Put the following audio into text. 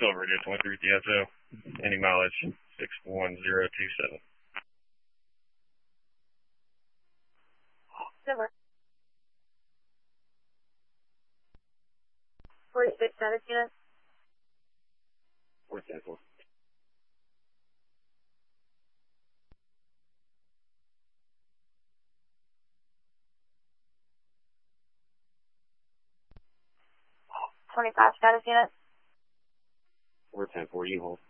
Silver Radio 23 TSO. Any mileage 61027. Silver. 46 status unit. 410-4. Status unit. 410-4, you hold.